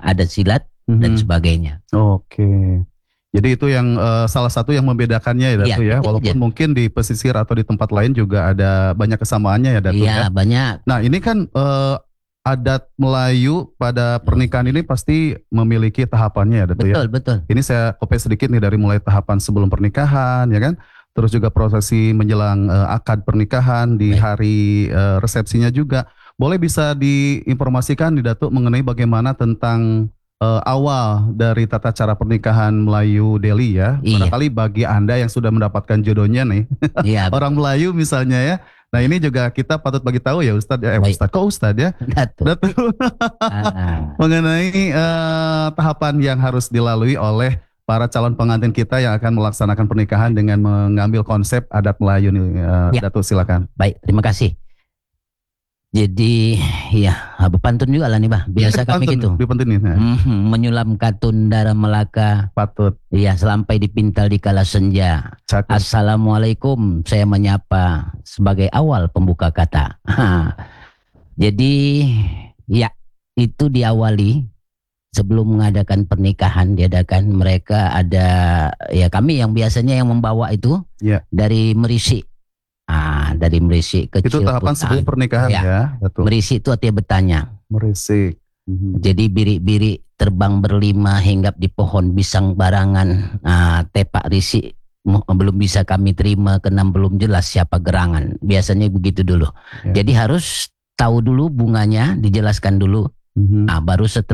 adat silat dan sebagainya. Oke. Jadi itu yang salah satu yang membedakannya ya Datu ya. Walaupun mungkin di pesisir atau di tempat lain juga ada banyak kesamaannya ya Datu ya. Iya banyak. Nah ini kan adat Melayu pada pernikahan ini pasti memiliki tahapannya ya Datu ya. Betul. Ini saya kopi sedikit nih dari mulai tahapan sebelum pernikahan ya kan. Terus juga prosesi menjelang akad pernikahan di hari resepsinya juga. Boleh bisa diinformasikan di Datu mengenai bagaimana tentang awal dari tata cara pernikahan Melayu Delhi ya. Barangkali bagi Anda yang sudah mendapatkan jodohnya nih, orang Melayu misalnya ya. Nah ini juga kita patut bagi tahu ya Ustadz ya, Ustadz ya, Datu. Mengenai tahapan yang harus dilalui oleh para calon pengantin kita yang akan melaksanakan pernikahan dengan mengambil konsep adat Melayu nih, Datu silakan. Baik, terima kasih. Jadi ya pantun juga lah nih Bah. Biasa kami gitu. Menyulam katun darah Melaka. Patut. Iya selampai dipintal di kala senja. Assalamualaikum saya menyapa sebagai awal pembuka kata. Jadi ya itu diawali sebelum mengadakan pernikahan diadakan mereka ada ya kami yang biasanya yang membawa itu dari Merisi. Dari Merisik ke itu tahapan sebelum pernikahan ya. Betul. Merisik itu artinya bertanya. Merisik. Jadi biri-biri terbang berlima hinggap di pohon pisang barangan. Tepak risik belum bisa kami terima karena belum jelas siapa gerangan. Biasanya begitu dulu. Jadi harus tahu dulu bunganya, dijelaskan dulu. Baru setelah